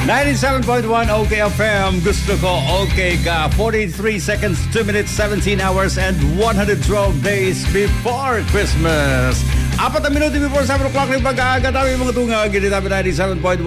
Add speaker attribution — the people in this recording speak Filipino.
Speaker 1: 97.1 OK FM. Gusto ko okay ka. 43 seconds, 2 minutes, 17 hours, and 112 days before Christmas. 4 minuto before 7 o'clock ng pag-aaga. Dami mga tunga. Ginit namin 97.1